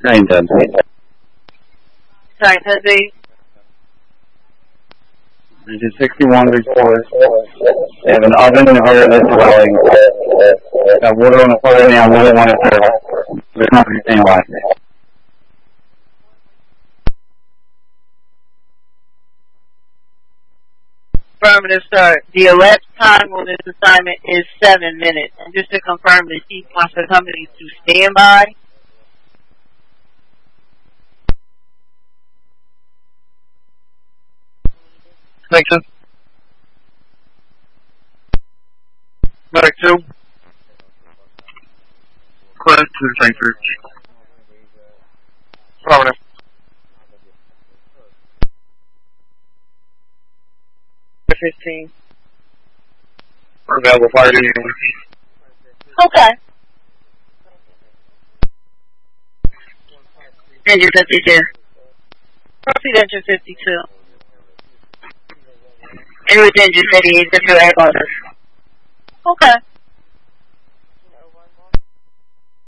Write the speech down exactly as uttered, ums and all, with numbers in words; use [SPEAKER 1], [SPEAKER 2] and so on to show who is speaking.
[SPEAKER 1] Nine ten.
[SPEAKER 2] Sorry, Jose.
[SPEAKER 1] Engine sixty-one report. They have an oven in the heart of the dwelling. Got water on the floor right now. Water on the floor. There's nothing to stand by.
[SPEAKER 2] Affirmative, sir. The elapsed time on this assignment is seven minutes. And just to confirm, the chief wants the company to stand by.
[SPEAKER 3] Thank you. Medic two. Class to the tanker. Affirmative.
[SPEAKER 2] fifteen.
[SPEAKER 3] Available fire duty.
[SPEAKER 2] Okay. Engine fifty-two. Proceed engine fifty-two. And with engine fifty-eight, the two air buzzers. Okay.